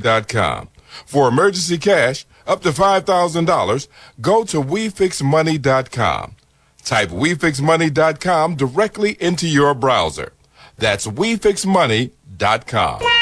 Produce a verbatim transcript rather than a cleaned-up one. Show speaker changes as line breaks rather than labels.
dot com. For emergency cash up to five thousand dollars, go to we fix money dot com. Type we fix money dot com directly into your browser. That's we fix money dot com.